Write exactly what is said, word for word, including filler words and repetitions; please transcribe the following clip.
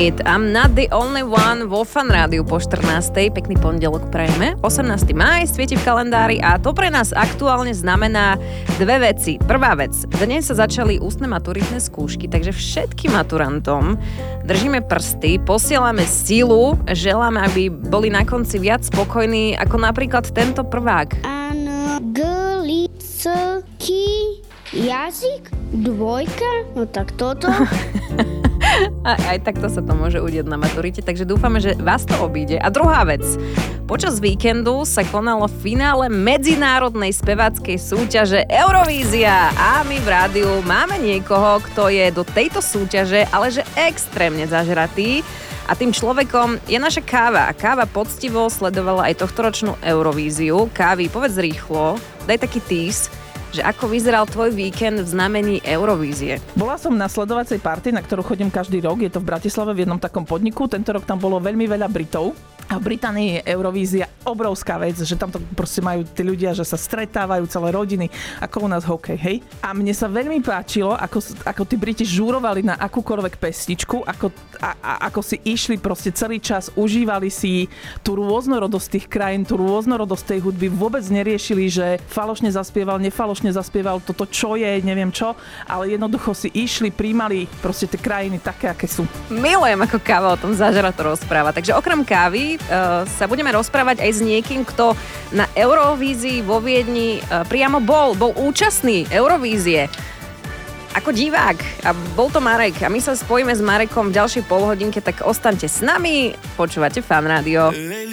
Smith, I'm not the only one vo Fan Rádiu po štrnástej. Pekný pondelok prajeme. osemnásteho mája svieti v kalendári a to pre nás aktuálne znamená dve veci. Prvá vec, dnes sa začali ústne maturitné skúšky, takže všetkým maturantom držíme prsty, posielame silu, želáme, aby boli na konci viac spokojní, ako napríklad tento prvák. Anglický jazyk? Dvojka? No tak toto. A aj takto sa to môže udieť na maturite, takže dúfame, že vás to obíde. A druhá vec. Počas víkendu sa konalo finále medzinárodnej speváckej súťaže Eurovízia a my v rádiu máme niekoho, kto je do tejto súťaže ale že extrémne zažratý. A tým človekom je naša Káva. Káva poctivo sledovala aj tohtoročnú Eurovíziu. Kávi, povedz rýchlo, daj taký tease, že ako vyzeral tvoj víkend v znamení Eurovízie. Bola som na sledovacej party, na ktorú chodím každý rok. Je to v Bratislave v jednom takom podniku. Tento rok tam bolo veľmi veľa Britov. A v Británii je Eurovízia obrovská vec, že tam to proste majú tí ľudia, že sa stretávajú celé rodiny, ako u nás hokej, hej? A mne sa veľmi páčilo, ako, ako tí Briti žúrovali na akúkoľvek pesničku, ako, a, a, ako si išli proste celý čas, užívali si tú rôznorodosť tých krajín, tú rôznorodosť tej hudby, vôbec neriešili, že falošne zaspieval, nefalošne zaspieval toto, čo je, neviem čo, ale jednoducho si išli, príjmali proste tie krajiny také, aké sú. Milujem, ako Káva o tom zažrato rozpráva. Takže okrem Kávy uh, sa budeme rozprávať aj s niekým, kto na Eurovízii vo Viedni uh, priamo bol, bol účastný Eurovízie ako divák. A bol to Marek. A my sa spojíme s Marekom v ďalšej polhodinke, tak ostaňte s nami. Počúvate Fan Rádio.